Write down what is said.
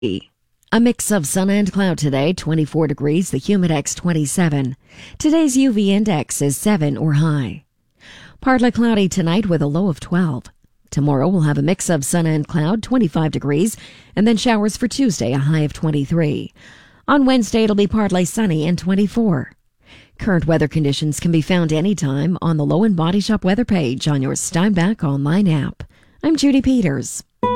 A mix of sun and cloud today, 24 degrees, the humidex 27. Today's UV index is 7 or high. Partly cloudy tonight with a low of 12. Tomorrow we'll have a mix of sun and cloud, 25 degrees, and then showers for Tuesday, a high of 23. On Wednesday it'll be partly sunny and 24. Current weather conditions can be found anytime on the Low and Body Shop weather page on your Steinbach online app. I'm Judy Peters.